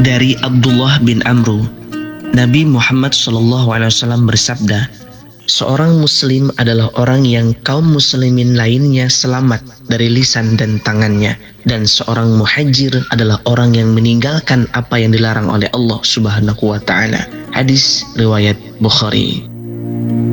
Dari Abdullah bin Amru, Nabi Muhammad SAW bersabda, seorang muslim adalah orang yang kaum muslimin lainnya selamat dari lisan dan tangannya, dan seorang muhajir adalah orang yang meninggalkan apa yang dilarang oleh Allah Subhanahu wa taala. Hadis riwayat Bukhari.